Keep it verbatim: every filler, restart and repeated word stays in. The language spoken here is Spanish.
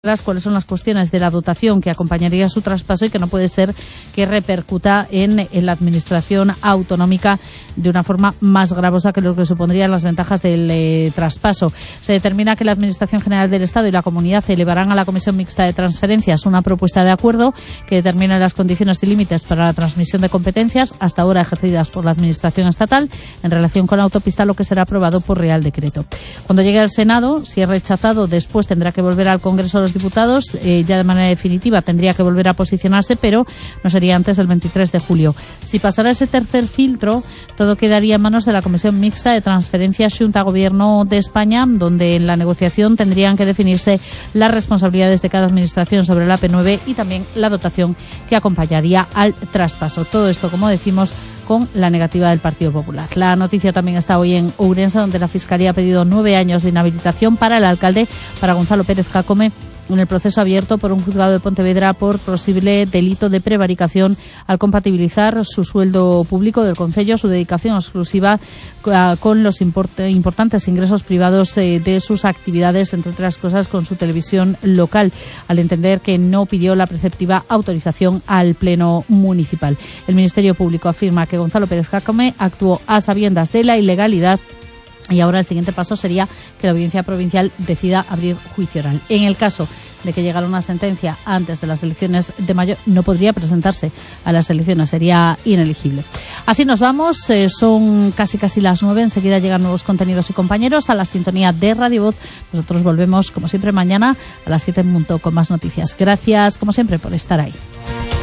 cuáles son las cuestiones de la dotación que acompañaría su traspaso y que no puede ser que repercuta en, en la administración autonómica de una forma más gravosa que lo que supondrían las ventajas del eh, traspaso. Se determina que la Administración General del Estado y la Comunidad elevarán a la Comisión Mixta de Transferencias una propuesta de acuerdo que determina las condiciones y límites para la transmisión de competencias hasta ahora ejercidas por la Administración estatal en relación con la autopista, lo que será aprobado por Real Decreto. Cuando llegue al Senado, si es rechazado, después tendrá que volver al Congreso de los Diputados, eh, ya de manera definitiva tendría que volver a posicionarse, pero no sería antes del veintitrés de julio. Si pasara ese tercer filtro, todo quedaría en manos de la Comisión Mixta de Transferencias Xunta Gobierno de España, donde en la negociación tendrían que definirse las responsabilidades de cada administración sobre la A P nueve y también la dotación que acompañaría al traspaso. Todo esto, como decimos, con la negativa del Partido Popular. La noticia también está hoy en Ourense, donde la Fiscalía ha pedido nueve años de inhabilitación para el alcalde, para Gonzalo Pérez Jácome, en el proceso abierto por un juzgado de Pontevedra por posible delito de prevaricación al compatibilizar su sueldo público del concello, su dedicación exclusiva con los import- importantes ingresos privados eh, de sus actividades, entre otras cosas con su televisión local, al entender que no pidió la preceptiva autorización al Pleno Municipal. El Ministerio Público afirma que Gonzalo Pérez Jácome actuó a sabiendas de la ilegalidad. Y ahora el siguiente paso sería que la Audiencia Provincial decida abrir juicio oral. En el caso de que llegara una sentencia antes de las elecciones de mayo, no podría presentarse a las elecciones, sería inelegible. Así nos vamos, eh, son casi casi las nueve, enseguida llegan nuevos contenidos y compañeros a la sintonía de Radio Voz. Nosotros volvemos, como siempre, mañana a las siete en punto con más noticias. Gracias, como siempre, por estar ahí.